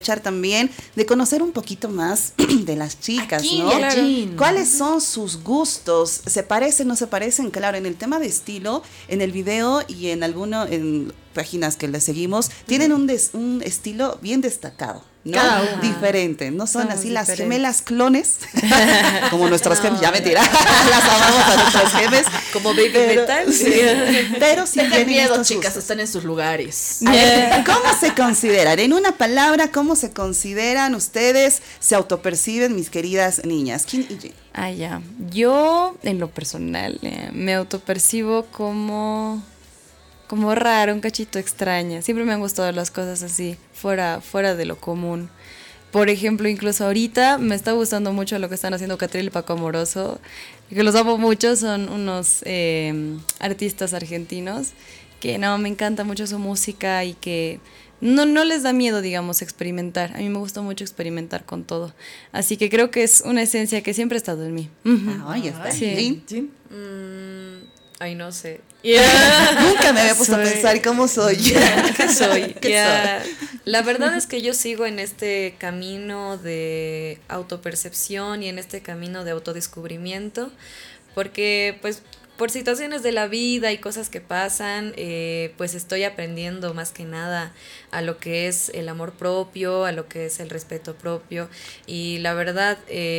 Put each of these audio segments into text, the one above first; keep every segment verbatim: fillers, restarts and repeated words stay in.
también de conocer un poquito más de las chicas, Aquí, ¿no? claro. ¿Cuáles son sus gustos? ¿Se parecen, no se parecen? Claro, en el tema de estilo, en el video y en alguno, en páginas que les seguimos, uh-huh. tienen un, des, un estilo bien destacado, ¿no? Cada una. Diferente, no son Somos así diferentes. las gemelas clones, como nuestras no, gemes, ya mentira, las amamos a nuestras gemes. Como Baby pero, Metal. Sí, pero sí Tengan miedo, chicas, gustos. están en sus lugares. Yeah. ¿Cómo se consideran? En una palabra, ¿cómo se consideran ustedes, se autoperciben, mis queridas niñas? ¿Quién y Jean? Ah, ya. Yo, en lo personal, eh, me autopercibo como... como rara, un cachito extraña. Siempre me han gustado las cosas así, fuera, fuera de lo común. Por ejemplo, incluso ahorita me está gustando mucho lo que están haciendo Catriel y Paco Amoroso, que los amo mucho, son unos eh, artistas argentinos que no, me encanta mucho su música y que no, no les da miedo, digamos, experimentar. A mí me gusta mucho experimentar con todo. Así que creo que es una esencia que siempre ha estado en mí. Uh-huh. Ah, ya está. Sí. ¿Jean? Mm, ay, no sé. Yeah. Nunca me había puesto soy... a pensar cómo soy. ¿Qué soy? ¿Qué Yeah. soy? La verdad es que yo sigo en este camino de autopercepción y en este camino de autodescubrimiento, porque pues por situaciones de la vida y cosas que pasan, eh, pues estoy aprendiendo más que nada a lo que es el amor propio, a lo que es el respeto propio. Y la verdad,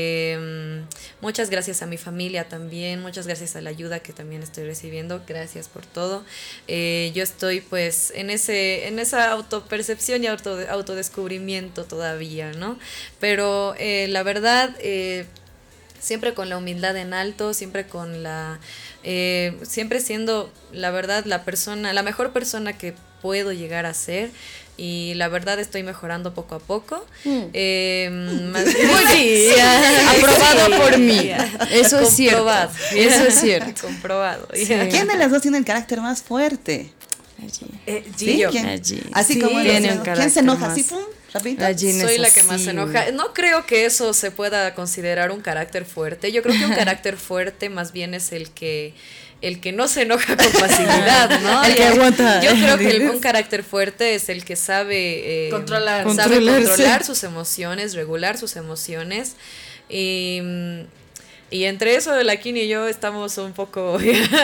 eh, muchas gracias a mi familia también, muchas gracias a la ayuda que también estoy recibiendo, gracias por todo. Eh, yo estoy pues en ese en esa autopercepción y auto, autodescubrimiento todavía, ¿no? Pero eh, la verdad... Eh, siempre con la humildad en alto, siempre con la, eh, siempre siendo la verdad la persona, la mejor persona que puedo llegar a ser. Y la verdad estoy mejorando poco a poco. Mm. Eh, más sí, aprobado sí. por mí. Eso es cierto. Eso es cierto. Comprobado. Sí. ¿Quién de las dos tiene el carácter más fuerte? Allí. Eh, ¿Sí? ¿Quién? Allí. Así sí, como tiene ¿quién, ¿quién se enoja más. Así? ¡Pum! Soy la que más se enoja. No creo que eso se pueda considerar un carácter fuerte. Yo creo que un carácter fuerte más bien es el que el que no se enoja con facilidad, ¿no? El que aguanta. Yo creo que el, un carácter fuerte es el que sabe eh, controlar, sabe controlar sus emociones, regular sus emociones. Y Y entre eso, la Kini y yo estamos un poco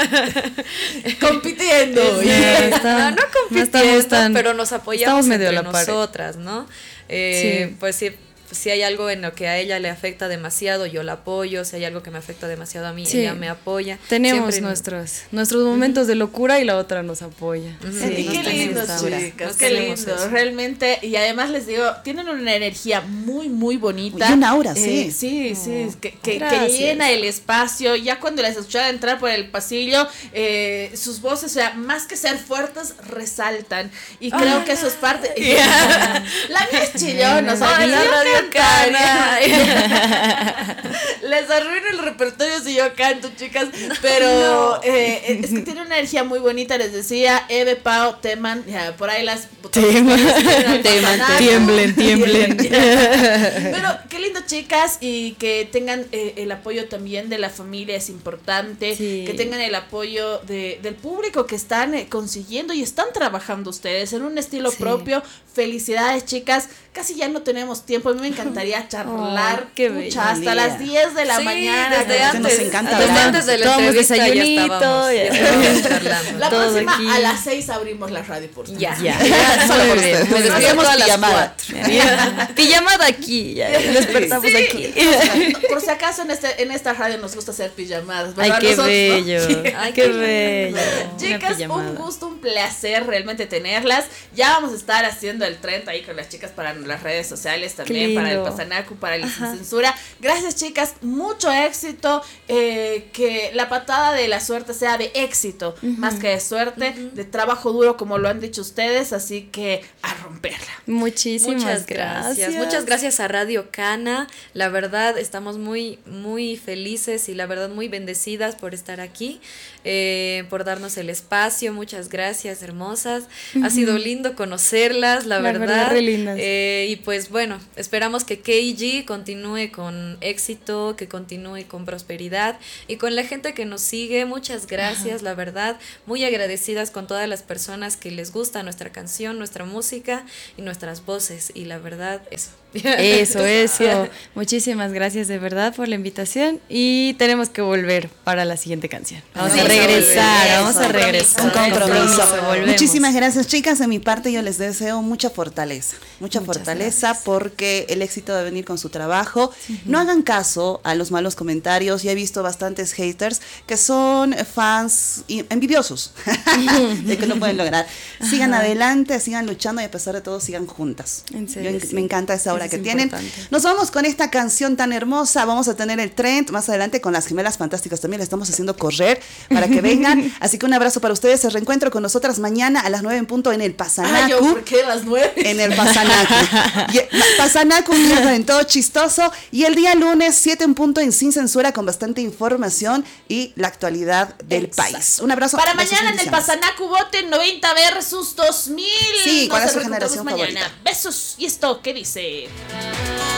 compitiendo. Sí, está, no, no compitiendo, no tan, pero nos apoyamos entre la nosotras, ¿no? Eh, sí. Pues sí. Si hay algo en lo que a ella le afecta demasiado, yo la apoyo. Si hay algo que me afecta demasiado a mí, sí. ella me apoya. Tenemos Siempre nuestros nuestros momentos uh-huh. de locura y la otra nos apoya. Uh-huh. Sí, qué lindo, chicas, qué lindo. Eso. Realmente, y además les digo, tienen una energía muy, muy bonita. Y una aura, eh, sí. Sí, oh. sí, que, que, que llena el espacio. Ya cuando las escuchaba entrar por el pasillo, eh, sus voces, o sea, más que ser fuertes, resaltan. Y creo ah, que eso es parte. Yeah. La mía es chillón, o sea, la radio Cana. Les arruino el repertorio si yo canto, chicas, pero no. eh, es que tiene una energía muy bonita. Les decía, Eve, Pau, Teman, ya, por ahí las Teman, teman, tiemblen, tiemblen. Pero qué lindo, chicas, y que tengan eh, el apoyo también de la familia es importante, sí. que tengan el apoyo de, del público que están eh, consiguiendo y están trabajando ustedes en un estilo sí. propio. Felicidades, chicas. Casi ya no tenemos tiempo. A mí me encantaría charlar oh, qué pucha, hasta las diez de la sí, mañana. Desde antes, nos encanta desde antes de la Tomamos desayunito. Ya estábamos, ya charlando. La Todo próxima aquí. a las seis abrimos la radio por Ya, ya. ya. Muy bien. Nos hacemos pijamada. Pijamada aquí. Ya. Despertamos sí. aquí. Por si acaso en este en esta radio nos gusta hacer pijamadas. Ay, qué Nosotros, bello. ¿no? Ay, qué bello. Chicas, un gusto, un placer realmente tenerlas. Ya vamos a estar haciendo el treinta ahí con las chicas para las redes sociales también, para el Pasanacu, para el Sin Censura. Gracias, chicas, mucho éxito, eh, que la patada de la suerte sea de éxito, uh-huh. más que de suerte, uh-huh. de trabajo duro, como lo han dicho ustedes, así que a romperla. Muchísimas Muchas gracias. gracias. Muchas gracias a Radio Cana. La verdad, estamos muy, muy felices y la verdad muy bendecidas por estar aquí, eh, por darnos el espacio. Muchas gracias, hermosas. Uh-huh. Ha sido lindo conocerlas, la, la verdad. verdad re lindas. Eh, Eh, y pues bueno, esperamos que K G continúe con éxito, que continúe con prosperidad y con la gente que nos sigue. Muchas gracias, Ajá. la verdad, muy agradecidas con todas las personas que les gusta nuestra canción, nuestra música y nuestras voces, y la verdad, eso. Eso, eso. Muchísimas gracias de verdad por la invitación y tenemos que volver para la siguiente canción. Vamos sí, a regresar, eso, vamos a regresar. Un compromiso. Muchísimas gracias, chicas. De mi parte yo les deseo mucha fortaleza, mucha Muchas fortaleza gracias. Porque el éxito debe venir con su trabajo. Uh-huh. No hagan caso a los malos comentarios. Ya he visto bastantes haters que son fans envidiosos de que no pueden lograr. Sigan Ajá. adelante, sigan luchando y a pesar de todo sigan juntas. En serio, yo, sí. Me encanta esa obra que tienen. Nos vamos con esta canción tan hermosa. Vamos a tener el trend más adelante con las Gemelas Fantásticas. También le estamos haciendo correr para que vengan. Así que un abrazo para ustedes. Se reencuentro con nosotras mañana a las nueve en punto en el Pasanacu. Ay, yo, ¿por qué a las nueve? En el Pasanacu. Pasanacu, un día en todo chistoso. Y el día lunes, siete en punto en Sin Censura, con bastante información y la actualidad del Exacto. país. Un abrazo. Para mañana en el Pasanacu, voten noventa versus dos mil. Sí, Nos ¿cuál es su generación mañana. favorita? Besos. ¿Y esto qué dice?